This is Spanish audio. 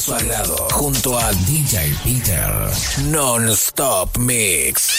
su agrado junto a DJ Peter Non-Stop Mix.